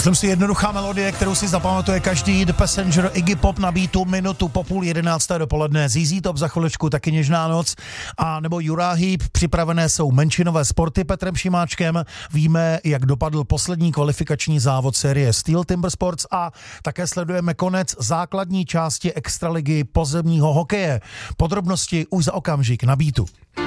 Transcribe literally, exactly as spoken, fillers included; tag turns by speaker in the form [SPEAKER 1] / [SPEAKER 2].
[SPEAKER 1] Myslím si jednoduchá melodie, kterou si zapamatuje každý. The Passenger, Iggy Pop na beatu, minutu po půl jedenácté dopoledne. Z Z Top za chviličku taky Něžná noc. A nebo Uriah Heep, připravené jsou menšinové sporty Petrem Šimáčkem. Víme, jak dopadl poslední kvalifikační závod série Steel Timber Sports a také sledujeme konec základní části extraligy pozemního hokeje. Podrobnosti už za okamžik na beatu.